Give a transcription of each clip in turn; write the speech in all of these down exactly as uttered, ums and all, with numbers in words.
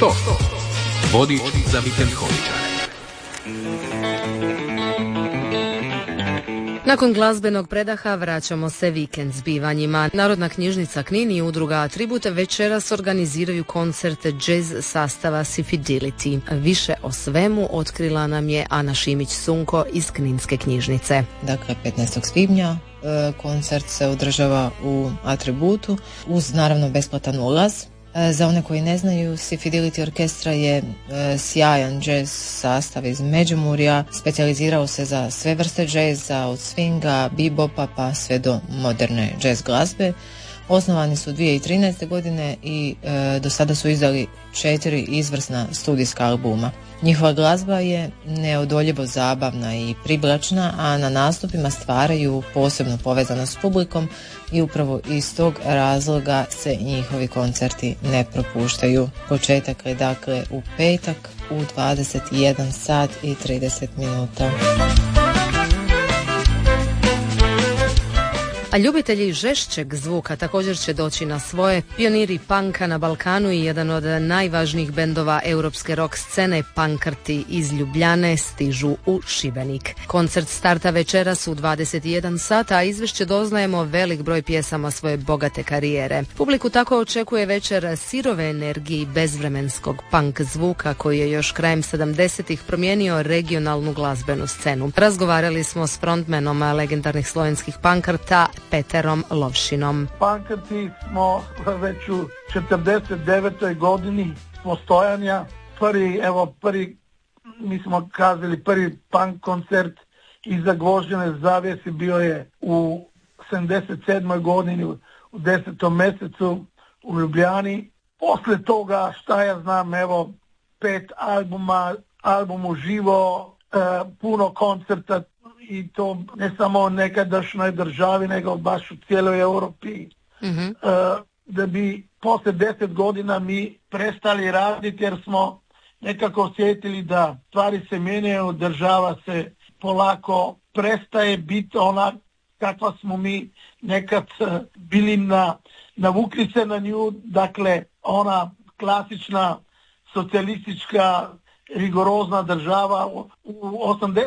Što? Vodič za vikend holičare. Nakon glazbenog predaha vraćamo se vikend zbivanjima. Narodna knjižnica Knin i udruga Atribut večeras organiziraju koncert jazz sastava Sifidility. Više o svemu otkrila nam je Ana Šimić-Sunko iz Kninske knjižnice. Dakle, petnaestog svibnja koncert se održava u Atributu uz naravno besplatan ulaz. Za one koji ne znaju, Sifidility orkestra je e, sjajan jazz sastav iz Međimurja, specijalizirao se za sve vrste jazza, od swinga, bebopa pa sve do moderne jazz glazbe. Osnovani su dvije tisuće trinaeste. godine i e, do sada su izdali četiri izvrsna studijska albuma. Njihova glazba je neodoljivo zabavna i privlačna, a na nastupima stvaraju posebnu povezanost s publikom i upravo iz tog razloga se njihovi koncerti ne propuštaju. Početak je dakle u petak u dvadeset jedan sat i trideset minuta. A ljubitelji žešćeg zvuka također će doći na svoje. Pioniri punka na Balkanu i jedan od najvažnijih bendova europske rock scene, Pankrti iz Ljubljane, stižu u Šibenik. Koncert starta večeras u dvadeset jedan sat, a izvješće doznajemo velik broj pjesama svoje bogate karijere. Publiku tako očekuje večer sirove energije i bezvremenskog punk zvuka koji je još krajem sedamdesetih promijenio regionalnu glazbenu scenu. Razgovarali smo s frontmenom legendarnih slovenskih Pankrta, Peterom Lovšinom. Pankrti smo već u četrdeset devetoj godini postojanja. Prvi, evo, prvi, mi smo kazali, prvi punk koncert iza gvožđene zavjese bio je u sedamdeset sedmoj godini u desetom mjesecu u Ljubljani. Posle toga, šta ja znam, evo, pet albuma, album uživo, e, puno koncerta, i to ne samo u nekadašnjoj državi, nego baš u cijeloj Europi. Mm-hmm. E, da bi posle deset godina mi prestali raditi jer smo nekako osjetili da stvari se mijenjaju, država se polako prestaje biti ona kakva smo mi nekad bili na, navukli se na nju, dakle ona klasična socijalistička rigorozna država. U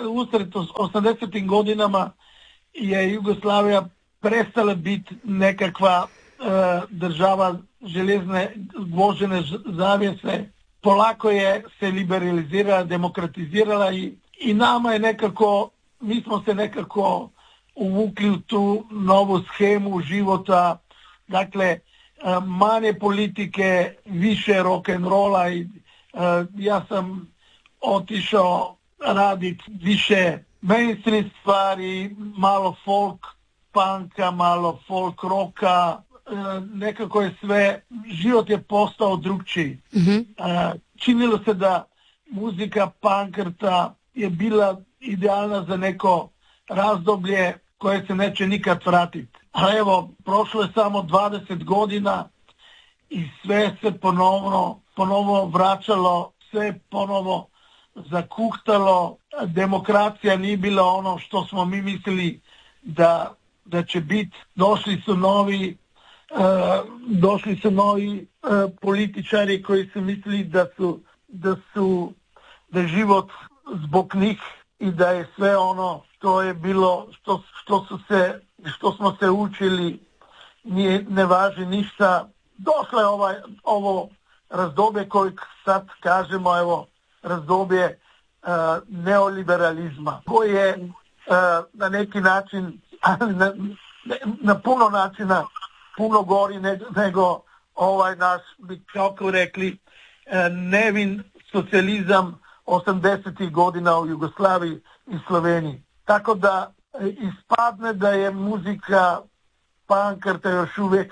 osamdesetim godinama je Jugoslavija prestala biti nekakva e, država željezne gvožđene zavjese. Polako je se liberalizirala, demokratizirala i, i nama je nekako, mi smo se nekako uvukli u tu novu schemu života, dakle e, manje politike, više rock'n'rolla i e, ja sam otišao raditi više mainstream stvari, malo folk punka, malo folk roka, nekako je sve, život je postao drugčiji. Mm-hmm. Činilo se da muzika Pankrta je bila idealna za neko razdoblje koje se neće nikad vratiti. A evo, prošlo je samo dvadeset godina i sve se ponovno, ponovno vraćalo, sve ponovo zakuhtalo, demokracija nije bila ono što smo mi mislili da, da će biti. Došli su novi, uh, došli su novi uh, političari koji su mislili da su, da su, da je život zbog njih i da je sve ono što je bilo, što, što su se, što smo se učili, nije, ne važi ništa. Došlo je ovaj, ovo razdoblje koje sad kažemo, evo, razdoblje uh, neoliberalizma, koji je uh, na neki način, na, na puno načina, puno gori nego, nego ovaj naš, bi kako rekli, uh, nevin socijalizam osamdesetih godina u Jugoslaviji i Sloveniji. Tako da uh, ispadne da je muzika Pankrta još uvijek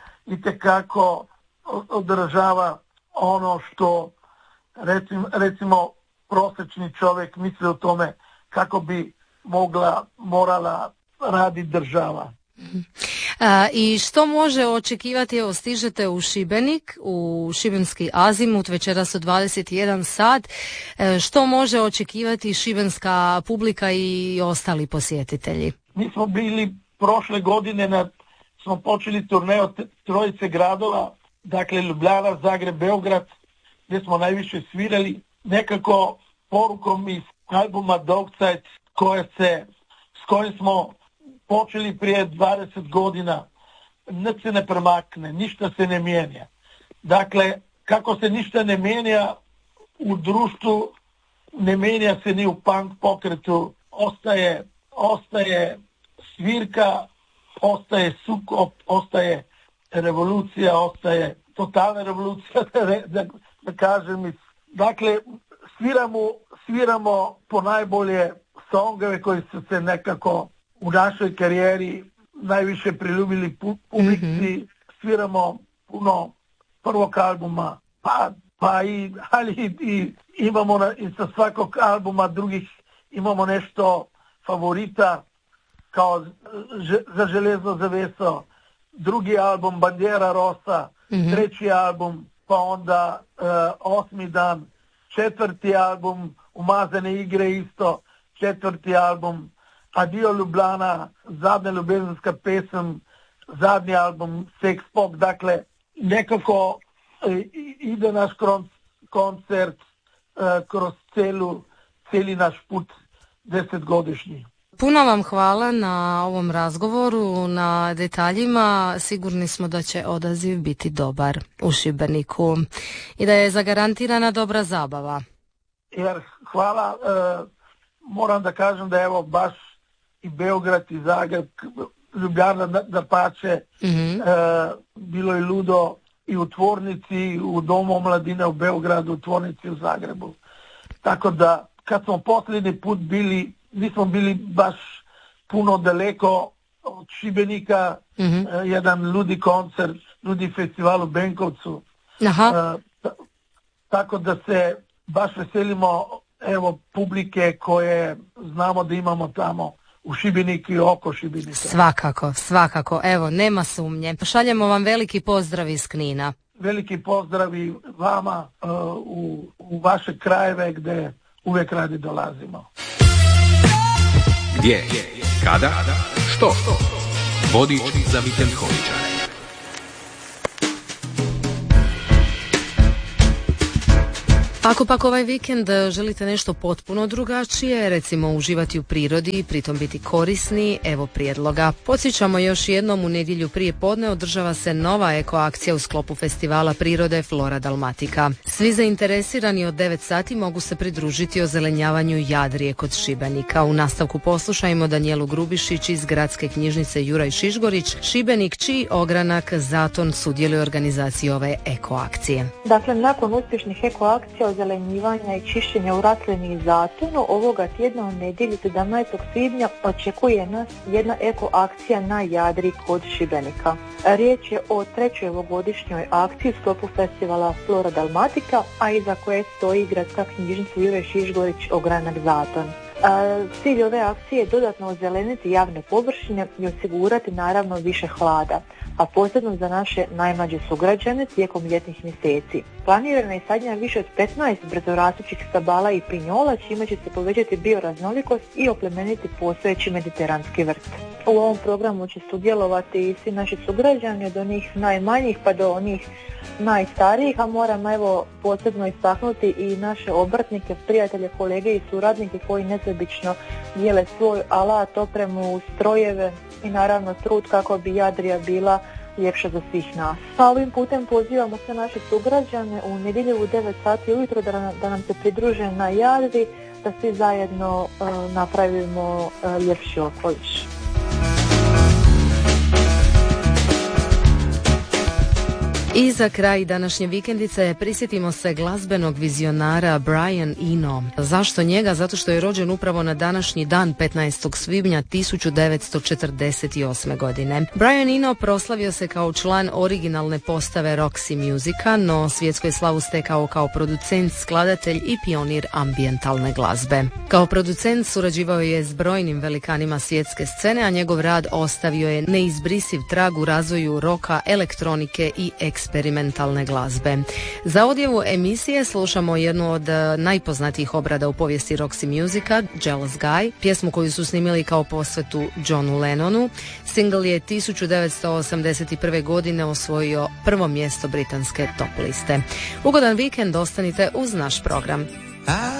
itekako odražava ono što recimo, recimo prosječni čovjek misli o tome kako bi mogla, morala raditi država. A, I što može očekivati, evo stižete u Šibenik, u šibenski Azimut, večeras u dvadeset jedan sat, e, što može očekivati šibenska publika i ostali posjetitelji? Mi smo bili prošle godine, na, smo počeli turneju trojice gradova, dakle Ljubljana, Zagreb, Beograd, gdje smo najviše svirali, nekako porukom iz albuma Dogside koje se, s kojim smo počeli prije dvadeset godina, nič se ne premakne, ništa se ne mijenja. Dakle, kako se ništa ne mijenja u društvu, ne mijenja se ni u punk pokretu, ostaje, ostaje svirka, ostaje sukob, ostaje revolucija, ostaje totalna revolucija, da, da, da kažem. Dakle, sviramo, sviramo po najbolje songove koji su se nekako u našoj karijeri najviše priljubili publici, mm-hmm. sviramo puno prvog albuma, pa, pa i, ali i imamo na, i sa svakog albuma drugih imamo nešto favorita, kao ž, za Železno zaveso, drugi album Bandera Rosa, mm-hmm. treći album, pa onda uh, osmi dan, četvrti album Umazane igre isto, četvrti album Adio Ljubljana, zadnja ljubezenska pesem, zadnji album Sex Pop. Dakle, nekako e, ide naš koncert e, kroz celu, celi naš put desetgodišnji. Puno vam hvala na ovom razgovoru, na detaljima. Sigurni smo da će odaziv biti dobar u Šibeniku i da je zagarantirana dobra zabava. Jer hvala, e, moram da kažem da evo baš i Beograd i Zagreb, Ljubljana da pače, mm-hmm. e, bilo je ludo i u tvornici, u Domu omladine u Beogradu, u tvornici u Zagrebu. Tako da kad smo posljednji put bili, nismo bili baš puno daleko od Šibenika, mm-hmm. e, jedan ludi koncert, ludi festival u Benkovcu. Aha. E, t- tako da se baš veselimo evo publike koje znamo da imamo tamo u Šibeniku i oko Šibenika. Svakako, svakako. Evo, nema sumnje. Šaljemo vam veliki pozdrav iz Knina. Veliki pozdrav i vama uh, u, u vaše krajeve gdje uvijek radi dolazimo. Gdje? Kada? Što? Vodič za vikend holičare. Ako pak ovaj vikend želite nešto potpuno drugačije, recimo uživati u prirodi i pritom biti korisni, evo prijedloga. Podsjećamo još jednom, u nedjelju prije podne održava se nova eko akcija u sklopu festivala prirode Flora Dalmatika. Svi zainteresirani od devet sati mogu se pridružiti ozelenjavanju Jadrije kod Šibenika. U nastavku poslušajmo Danijelu Grubišić iz Gradske knjižnice Juraj Šišgorić, Šibenik, čiji ogranak Zaton sudjeluje u organizaciji ove eko akcije. Dakle, nakon uspješnih eko akcija ozelenjivanja i čišćenja u Ratlini i Zatonu, ovoga tjedna u nedjelju sedamnaestog svibnja očekuje nas jedna eko akcija na Jadri kod Šibenika. Riječ je o trećoj ovogodišnjoj akciji u sklopu festivala Flora Dalmatika, a iza koje stoji Gradska knjižnica Juraj Šišgorić ogranak Zaton. Cilj ove akcije je dodatno ozeleniti javne površine i osigurati naravno više hlada, a posebno za naše najmlađe sugrađane tijekom ljetnih mjeseci. Planirana je sadnja više od petnaest brzorastućih stabala i pinjola, čime će se povećati bioraznolikost i oplemeniti postojeći mediteranski vrt. U ovom programu će sudjelovati i svi naši sugrađani, od onih najmanjih pa do onih najstarijih, a moram evo posebno istaknuti i naše obrtnike, prijatelje, kolege i suradnike koji nesebično dijele svoj alat, opremu, strojeve i naravno trud kako bi Jadrija bila ljepša za svih nas. A ovim putem pozivamo sve naše sugrađane u nedjelju u devet sati ujutro da nam, da nam se pridruže na Jadri, da svi zajedno uh, napravimo uh, ljepši okoliš. I za kraj današnje vikendice prisjetimo se glazbenog vizionara Brian Eno. Zašto njega? Zato što je rođen upravo na današnji dan petnaestog svibnja tisuću devetsto četrdeset osme. godine. Brian Eno proslavio se kao član originalne postave Roxy Musica, no svjetsku je slavu stekao kao producent, skladatelj i pionir ambijentalne glazbe. Kao producent surađivao je s brojnim velikanima svjetske scene, a njegov rad ostavio je neizbrisiv trag u razvoju roka, elektronike i eksperimentalne eksperimentalne glazbe. Za odjevu emisije slušamo jednu od najpoznatijih obrada u povijesti Roxy Musica, Jealous Guy, pjesmu koju su snimili kao posvetu Johnu Lennonu. Single je tisuću devetsto osamdeset prve. godine osvojio prvo mjesto britanske top liste. Ugodan vikend, ostanite uz naš program.